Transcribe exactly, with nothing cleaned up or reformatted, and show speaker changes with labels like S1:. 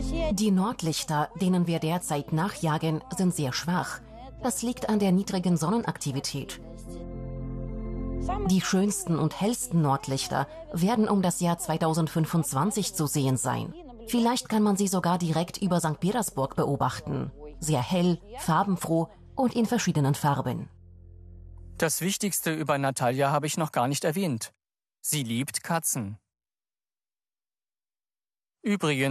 S1: Die Nordlichter, denen wir derzeit nachjagen, sind sehr schwach. Das liegt an der niedrigen Sonnenaktivität. Die schönsten und hellsten Nordlichter werden um das Jahr zweitausendfünfundzwanzig zu sehen sein. Vielleicht kann man sie sogar direkt über Sankt Petersburg beobachten. Sehr hell, farbenfroh und in verschiedenen Farben.
S2: Das Wichtigste über Natalja habe ich noch gar nicht erwähnt. Sie liebt Katzen. Übrigens